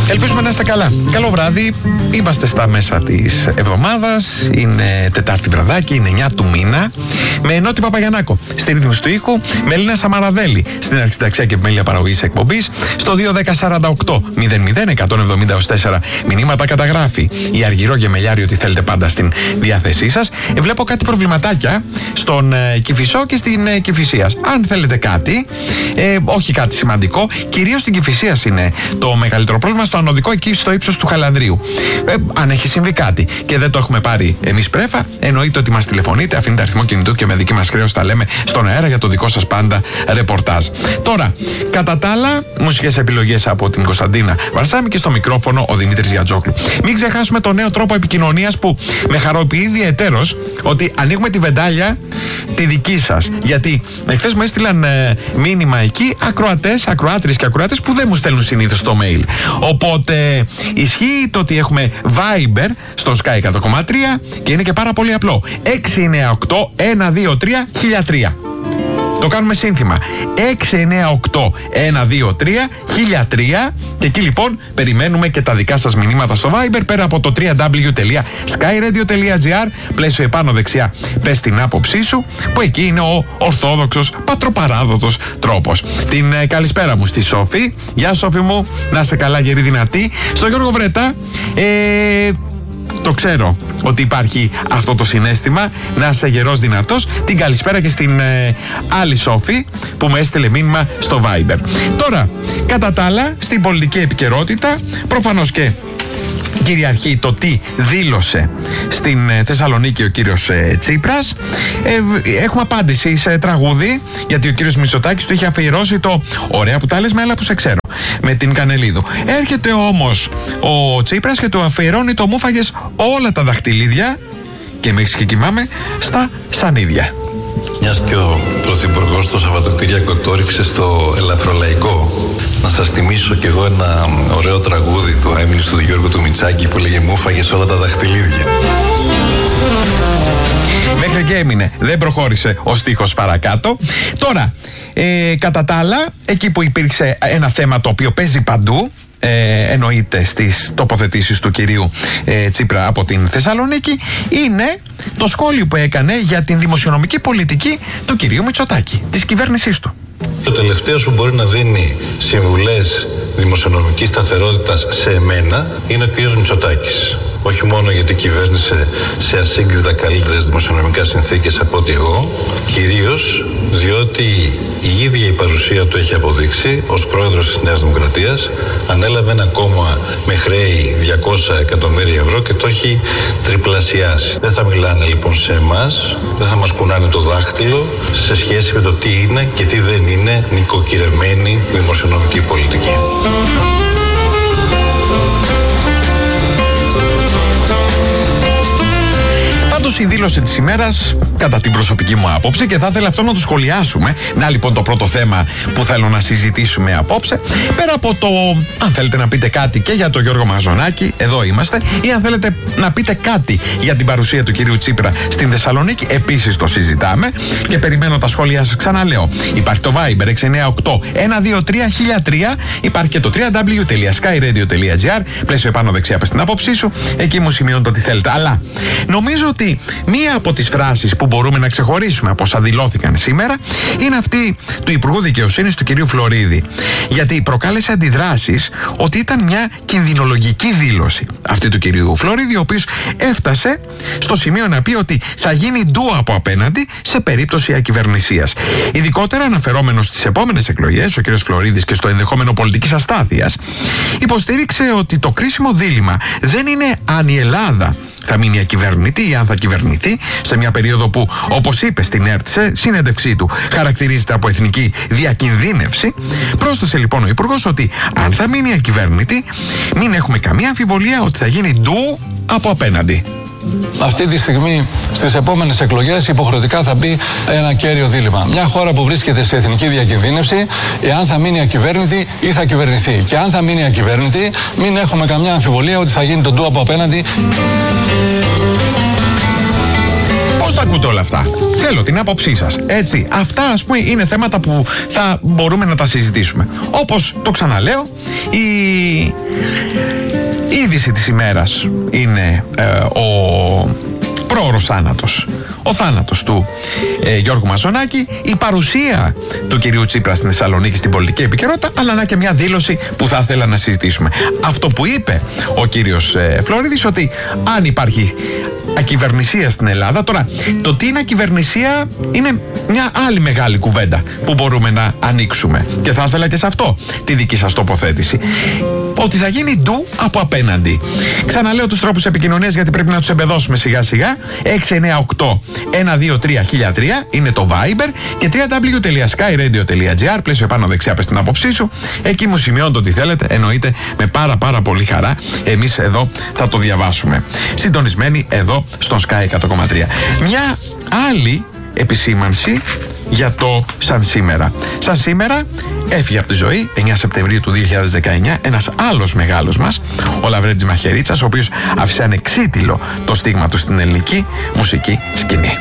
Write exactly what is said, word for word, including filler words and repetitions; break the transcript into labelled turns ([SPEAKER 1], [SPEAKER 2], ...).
[SPEAKER 1] Ελπίζουμε να είστε καλά. Καλό βράδυ. Είμαστε στα μέσα της εβδομάδας. Είναι Τετάρτη βραδάκι, είναι εννιά του μήνα. Με Ενώτη Παπαγιαννάκο στη ρύθμιση του ήχου, με Ελίνα Σαμαραδέλη στην αρχιταξία και επιμέλεια παραγωγής εκπομπής. Στο δύο δέκα σαράντα οκτώ μηδέν μηδέν εκατόν εβδομήντα τέσσερα μηνύματα καταγράφει η Αργυρό Γεμελιάρη ότι θέλετε πάντα στην διάθεσή σας. Ε, βλέπω κάτι προβληματάκια στον ε, Κηφισό και στην ε, Κηφισίας. Αν θέλετε κάτι, ε, όχι κάτι σημαντικό, κυρίως στην Κηφισίας είναι το μεγαλύτερο πρόβλημα, στο ανωδικό εκεί στο ύψος του Χαλανδρίου. Ε, αν έχει συμβεί κάτι και δεν το έχουμε πάρει εμείς πρέφα, εννοείται ότι μας τηλεφωνείτε, αφήνετε αριθμό κινητού και με δική μας χρέωση τα λέμε στον αέρα για το δικό σας πάντα ρεπορτάζ. Τώρα, κατά τα άλλα, μουσικές επιλογές από την Κωνσταντίνα Βαρσάμη και στο μικρόφωνο ο Δημήτρης Γιατζόκλου. Μην ξεχάσουμε το νέο τρόπο επικοινωνίας που με χαροποιεί ιδιαιτέρως ότι ανοίγουμε τη βεντάλια τη δική σας. Γιατί εχθές μου έστειλαν ε, μήνυμα εκεί ακροατές, ακροάτριες και ακροάτες που δεν μου στέλνουν συνήθως το mail. Οπότε ισχύει το ότι έχουμε Viber στο Sky εκατό κόμμα τρία και είναι και πάρα πολύ απλό. έξι εννιά οκτώ ένα δύο τρία χίλια τρία. Το κάνουμε σύνθημα. έξι εννιά οκτώ ένα δύο τρία χίλια τρία και εκεί λοιπόν περιμένουμε και τα δικά σας μηνύματα στο Viber πέρα από το double-u double-u double-u τελεία skyradio τελεία gr πλαίσιο επάνω δεξιά πες την άποψή σου που εκεί είναι ο ορθόδοξος πατροπαράδοτος τρόπος. Την ε, καλησπέρα μου στη Σόφη. Γεια Σόφη μου, να είσαι καλά γερή δυνατή. Στο Γιώργο Βρετά, ε, το ξέρω ότι υπάρχει αυτό το συναίσθημα, να είσαι γερός δυνατός. Την καλησπέρα και στην ε, άλλη Σόφη που με έστειλε μήνυμα στο Viber. Τώρα, κατά τα άλλα, στην πολιτική επικαιρότητα, προφανώς και κυριαρχεί το τι δήλωσε στην ε, Θεσσαλονίκη ο κύριος ε, Τσίπρας. Ε, έχουμε απάντηση σε τραγούδι, γιατί ο κύριος Μητσοτάκης του είχε αφιερώσει το «Ωραία που τα λες με άλλα που σε ξέρω» με την Κανελίδου. Έρχεται όμως ο Τσίπρας και του αφιερώνει το «Μου φάγες όλα τα δαχτυλίδια» και εμείς και κοιμάμε στα σανίδια.
[SPEAKER 2] Μιας και ο Πρωθυπουργός το Σαββατοκύριακο το έριξε στο ελαφρολαϊκό, να σας θυμίσω κι εγώ ένα ωραίο τραγούδι του Έμιλης του Γιώργου του Μητσάκη που λέγε «Μου φάγες όλα τα δαχτυλίδια».
[SPEAKER 1] Μέχρι και έμεινε, δεν προχώρησε ο στίχος παρακάτω. Τώρα, ε, κατά τα άλλα, εκεί που υπήρξε ένα θέμα το οποίο παίζει παντού, Ε, εννοείται στις τοποθετήσεις του κυρίου ε, Τσίπρα από την Θεσσαλονίκη, είναι το σχόλιο που έκανε για την δημοσιονομική πολιτική του κυρίου Μητσοτάκη, της κυβέρνησής του.
[SPEAKER 2] Το τελευταίο που μπορεί να δίνει συμβουλές δημοσιονομικής σταθερότητας σε εμένα είναι ο κύριος Μητσοτάκης. Όχι μόνο γιατί κυβέρνησε σε ασύγκριτα καλύτερες δημοσιονομικά συνθήκες από ότι εγώ, κυρίως διότι η ίδια η παρουσία του έχει αποδείξει ως πρόεδρος της Νέας Δημοκρατίας, ανέλαβε ένα κόμμα με χρέη διακόσια εκατομμύρια ευρώ και το έχει τριπλασιάσει. Δεν θα μιλάνε λοιπόν σε εμάς, δεν θα μας κουνάνε το δάχτυλο σε σχέση με το τι είναι και τι δεν είναι νοικοκυρεμένη δημοσιονομική πολιτική.
[SPEAKER 1] Πάντως η δήλωση της ημέρας, κατά την προσωπική μου άποψη, και θα ήθελα αυτό να το σχολιάσουμε. Να λοιπόν το πρώτο θέμα που θέλω να συζητήσουμε απόψε. Πέρα από το, αν θέλετε να πείτε κάτι και για τον Γιώργο Μαζονάκη, εδώ είμαστε, ή αν θέλετε να πείτε κάτι για την παρουσία του κυρίου Τσίπρα στην Θεσσαλονίκη, επίσης το συζητάμε και περιμένω τα σχόλια σας. Ξαναλέω, υπάρχει το Viber έξι εννιά οκτώ ένα δύο τρία χίλια τρία, υπάρχει και το double-u double-u double-u τελεία skyradio τελεία gr πλαίσιο επάνω δεξιά πες την άποψή σου, εκεί μου σημειώνετε ότι θέλετε. Αλλά νομίζω ότι μία από τις φράσεις που μπορούμε να ξεχωρίσουμε από όσα δηλώθηκαν σήμερα είναι αυτή του Υπουργού Δικαιοσύνης του κυρίου Φλωρίδη. Γιατί προκάλεσε αντιδράσεις ότι ήταν μια κινδυνολογική δήλωση αυτή του κυρίου Φλωρίδη, ο οποίος έφτασε στο σημείο να πει ότι θα γίνει ντου από απέναντι σε περίπτωση ακυβερνησίας. Ειδικότερα αναφερόμενος στις επόμενες εκλογές, ο κύριος Φλωρίδης και στο ενδεχόμενο πολιτικής αστάθειας, υποστήριξε ότι το κρίσιμο δίλημμα δεν είναι αν η Ελλάδα θα μείνει ακυβερνητή ή αν θα κυβερνηθεί σε μια περίοδο που, όπως είπε στην ΕΡΤ σε συνέντευξή του, χαρακτηρίζεται από εθνική διακινδύνευση. Πρόσθεσε λοιπόν ο Υπουργός ότι αν θα μείνει ακυβερνητή, μην έχουμε καμία αμφιβολία ότι θα γίνει ντου από απέναντι.
[SPEAKER 3] Αυτή τη στιγμή στις επόμενες εκλογές υποχρεωτικά θα μπει ένα κέριο δίλημμα. Μια χώρα που βρίσκεται σε εθνική διακυβέρνηση, εάν θα μείνει ακυβέρνητη ή θα κυβερνηθεί. Και αν θα μείνει ακυβέρνητη, μην έχουμε καμιά αμφιβολία ότι θα γίνει το ντου από απέναντι.
[SPEAKER 1] Πώς τα ακούτε όλα αυτά? Θέλω την άποψή σας. Έτσι, αυτά ας πούμε είναι θέματα που θα μπορούμε να τα συζητήσουμε. Όπως το ξαναλέω, η, η είδηση της ημέρας είναι ε, ο πρόωρος θάνατος. Ο θάνατος του ε, Γιώργου Μαζονάκη, η παρουσία του κυρίου Τσίπρα στην Θεσσαλονίκη στην πολιτική επικαιρότητα, αλλά να και μια δήλωση που θα ήθελα να συζητήσουμε. Αυτό που είπε ο κύριος ε, Φλωρίδης, ότι αν υπάρχει ακυβερνησία στην Ελλάδα, τώρα το τι είναι ακυβερνησία είναι μια άλλη μεγάλη κουβέντα που μπορούμε να ανοίξουμε, και θα ήθελα και σε αυτό τη δική σας τοποθέτηση. Ότι θα γίνει ντου από απέναντι. Ξαναλέω τους τρόπους επικοινωνίας, γιατί πρέπει να τους εμπεδώσουμε σιγά σιγά. έξι εννιά οκτώ ένα δύο τρία χίλια τρία είναι το Viber και double-u double-u double-u τελεία sky radio τελεία gr, πλαίσιο πάνω δεξιά, πες την άποψή σου. Εκεί μου σημειώνετε ό,τι θέλετε, εννοείται με πάρα πάρα πολύ χαρά. Εμείς εδώ θα το διαβάσουμε. Συντονισμένοι εδώ στον Sky εκατό κόμμα τρία. Μια άλλη επισήμανση για το σαν σήμερα. Σαν σήμερα έφυγε από τη ζωή εννιά Σεπτεμβρίου του δύο χιλιάδες δεκαεννιά ένας άλλος μεγάλος μας, ο Λαβρέντης Μαχαιρίτσας, ο οποίος άφησε ανεξίτηλο το στίγμα του στην ελληνική μουσική σκηνή.